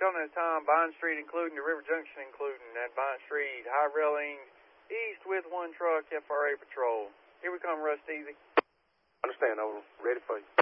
Tell me the time, Vine Street including the River Junction including, at Vine Street, high railing, east with one truck, FRA patrol. Here we come, Rust Easy. Understand, over. Ready for you.